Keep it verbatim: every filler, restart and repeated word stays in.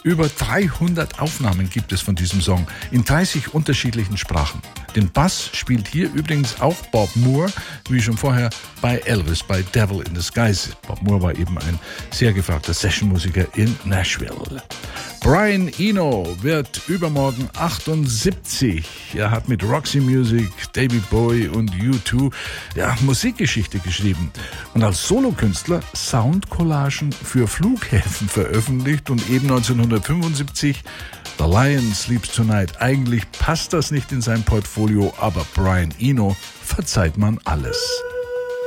Über dreihundert Aufnahmen gibt es von diesem Song in dreißig unterschiedlichen Sprachen. Den Bass spielt hier übrigens auch Bob Moore, wie schon vorher bei Elvis, bei Devil in the Skies. Bob Moore war eben ein sehr gefragter Sessionmusiker in Nashville. Brian Eno wird übermorgen achtundsiebzig. Er hat mit Roxy Music, David Bowie und U zwei ja, Musikgeschichte geschrieben und als Solokünstler Soundcollagen für Flughäfen veröffentlicht und eben neunzehnhundertfünfundsiebzig The Lion Sleeps Tonight. Eigentlich passt das nicht in sein Portfolio, aber Brian Eno verzeiht man alles.